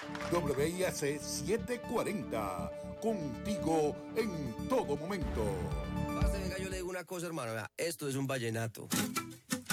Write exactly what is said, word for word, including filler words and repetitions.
W I A C setecientos cuarenta, contigo en todo momento. Parce, venga, yo le digo una cosa, hermano. Vea, esto es un vallenato.